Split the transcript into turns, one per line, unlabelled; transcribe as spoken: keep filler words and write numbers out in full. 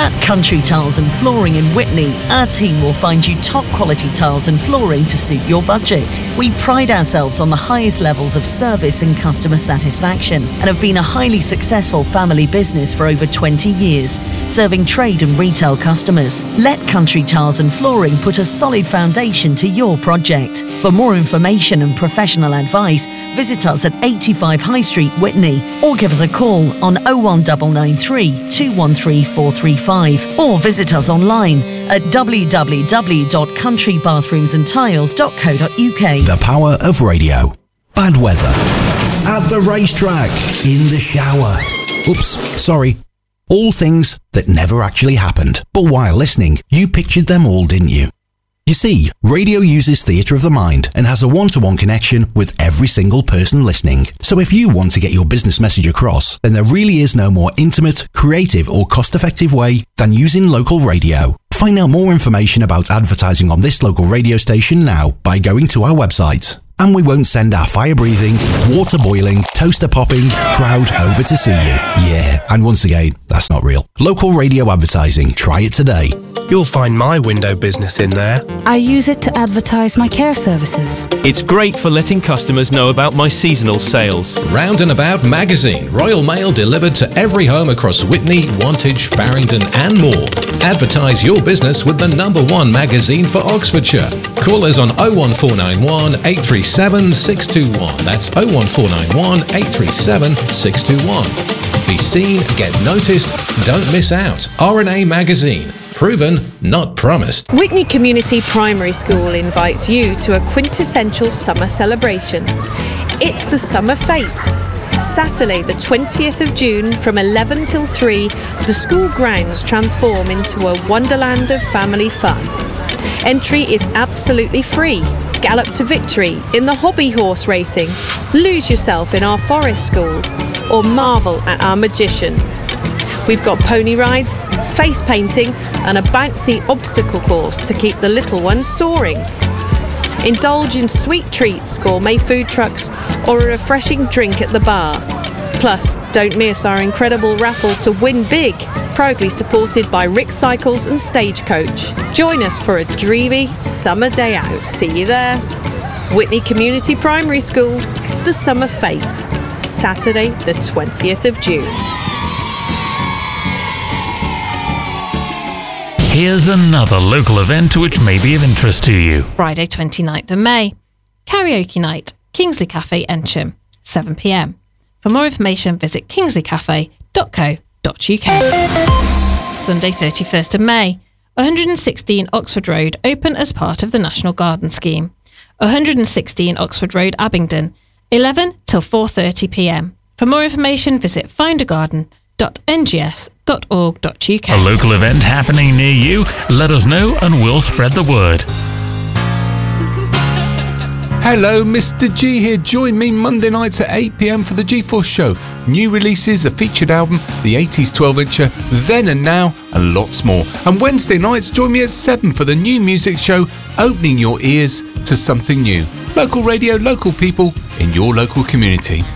At Country Tiles and Flooring in Witney, our team will find you top quality tiles and flooring to suit your budget. We pride ourselves on the highest levels of service and customer satisfaction and have been a highly successful family business for over twenty years, serving trade and retail customers. Let Country Tiles and Flooring put a solid foundation to your project. For more information and professional advice, visit us at eighty-five High Street, Witney, or give us a call on oh one nine nine three, two one three, four three five, or visit us online at w w w dot country bathrooms and tiles dot co dot u k.
The power of radio. Bad weather. At the racetrack. In the shower. Oops, sorry. All things that never actually happened. But while listening, you pictured them all, didn't you? You see, radio uses theatre of the mind and has a one-to-one connection with every single person listening. So if you want to get your business message across, then there really is no more intimate, creative or cost-effective way than using local radio. Find out more information about advertising on this local radio station now by going to our website. And we won't send our fire-breathing, water-boiling, toaster-popping crowd over to see you. Yeah, and once again, that's not real. Local radio advertising. Try it today.
You'll find my window business in there.
I use it to advertise my care services.
It's great for letting customers know about my seasonal sales.
Round and About magazine. Royal Mail delivered to every home across Witney, Wantage, Farringdon and more. Advertise your business with the number one magazine for Oxfordshire. Call us on oh one four nine one, eight three seven, six two one. That's oh one four nine one, eight three seven, six two one. Be seen, get noticed, don't miss out. R and A Magazine. Proven, not promised.
Witney Community Primary School invites you to a quintessential summer celebration. It's the Summer Fete. Saturday the twentieth of June from eleven till three, the school grounds transform into a wonderland of family fun. Entry is absolutely free. Gallop to victory in the hobby horse racing, lose yourself in our forest school, or marvel at our magician. We've got pony rides, face painting and a bouncy obstacle course to keep the little ones soaring. Indulge in sweet treats, gourmet food trucks or a refreshing drink at the bar. Plus, don't miss our incredible raffle to win big, proudly supported by Rick Cycles and Stagecoach. Join us for a dreamy summer day out. See you there. Witney Community Primary School, the Summer Fete, Saturday the twentieth of June.
Here's another local event which may be of interest to you.
Friday twenty-ninth of May. Karaoke night, Kingsley Cafe, Ensham, seven p m. For more information, visit kingsley cafe dot co dot u k. Sunday thirty-first of May. one hundred sixteen Oxford Road, open as part of the National Garden Scheme. one hundred sixteen Oxford Road, Abingdon, eleven till four thirty p m. For more information, visit find a garden dot n g s dot org dot u k.
A local event happening near you? Let us know and we'll spread the word.
Hello, Mister G here. Join me Monday nights at eight p m for the G-Force Show. New releases, a featured album, the eighties twelve-incher, Then and Now, and lots more. And Wednesday nights, join me at seven for the new music show, opening your ears to something new. Local radio, local people, in your local community.